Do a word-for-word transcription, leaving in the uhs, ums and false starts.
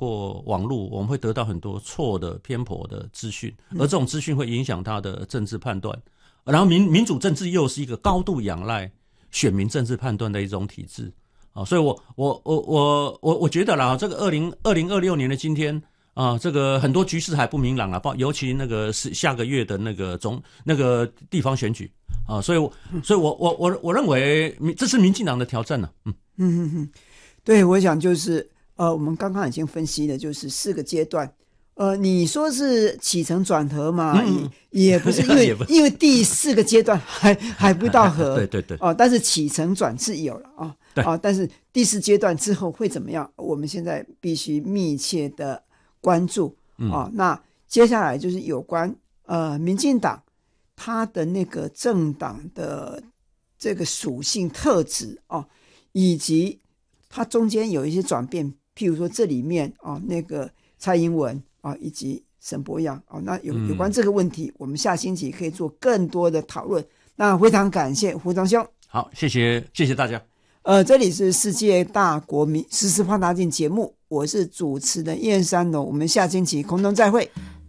过网络，我们会得到很多错的偏颇的资讯，而这种资讯会影响他的政治判断。然后民民主政治又是一个高度仰赖选民政治判断的一种体制啊，所以我我我我我我觉得啦，这个二零二零二六年的今天啊，这个很多局势还不明朗啊，尤其那个是下个月的那个总那个地方选举啊，所以我所以我我我我认为这是民进党的挑战了、啊，嗯嗯嗯嗯，对，我想就是呃，我们刚刚已经分析了，就是四个阶段。呃，你说是起承转合嘛？嗯、也, 也不是，因为因为第四个阶段还还不到合， 对对对， 哦、呃，但是起承转是有了啊，啊、呃，但是第四阶段之后会怎么样？我们现在必须密切的关注啊、呃。那接下来就是有关呃民进党它的那个政党的这个属性特质啊、呃，以及它中间有一些转变，譬如说这里面啊、呃、那个蔡英文。啊，以及沈伯洋啊，那有有关这个问题、嗯，我们下星期可以做更多的讨论。那非常感谢胡忠兄， 好，谢谢谢谢大家。 呃，这里是世界大国民时事放大镜节目，我是主持人燕山龙，我们下星期空中再会。